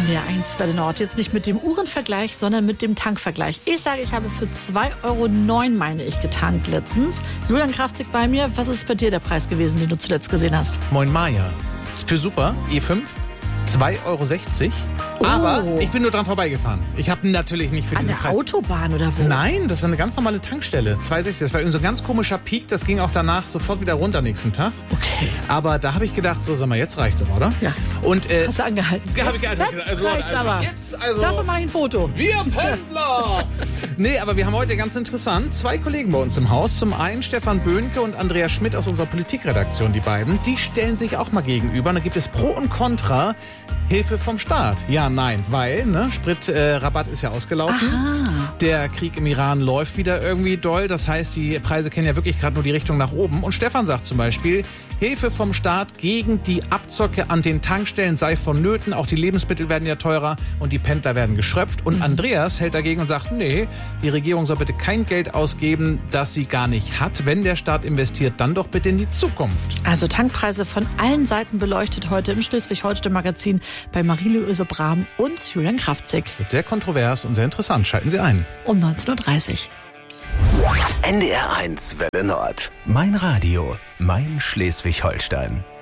NDR 1 Welle Nord. Jetzt nicht mit dem Uhrenvergleich, sondern mit dem Tankvergleich. Ich sage, ich habe für 2,09 € meine ich getankt letztens. Julian Kraftzig bei mir. Was ist bei dir der Preis gewesen, den du zuletzt gesehen hast? Moin Maja. Ist für super, E5, 2,60 €. Aber ich bin nur dran vorbeigefahren. Ich habe natürlich nicht für diesen Preis... An der Autobahn oder wo? Nein, das war eine ganz normale Tankstelle. 2,60. Das war irgendwie so ein ganz komischer Peak. Das ging auch danach sofort wieder runter nächsten Tag. Okay. Aber da habe ich gedacht, so sag mal, jetzt reicht's aber, oder? Ja. Und, hast du angehalten? Habe ich gehalten. Jetzt reicht's aber. Jetzt, Dafür mache ich ein Foto. Wir Pendler! Nee, aber wir haben heute ganz interessant 2 Kollegen bei uns im Haus. Zum einen Stefan Böhnke und Andreas Schmidt aus unserer Politikredaktion, die beiden. Die stellen sich auch mal gegenüber. Und da gibt es Pro und Contra. Hilfe vom Staat. Ja, nein, weil Spritrabatt ist ja ausgelaufen. Aha. Der Krieg im Iran läuft wieder irgendwie doll. Das heißt, die Preise kennen ja wirklich gerade nur die Richtung nach oben. Und Stefan sagt zum Beispiel, Hilfe vom Staat gegen die Abzocke an den Tankstellen sei vonnöten. Auch die Lebensmittel werden ja teurer und die Pendler werden geschröpft. Und Andreas hält dagegen und sagt, nee, die Regierung soll bitte kein Geld ausgeben, das sie gar nicht hat. Wenn der Staat investiert, dann doch bitte in die Zukunft. Also Tankpreise von allen Seiten beleuchtet heute im Schleswig-Holstein-Magazin bei Marie-Louise Brahm und Julian Kraftzig. Wird sehr kontrovers und sehr interessant. Schalten Sie ein. Um 19:30 Uhr. NDR 1 Welle Nord. Mein Radio, mein Schleswig-Holstein.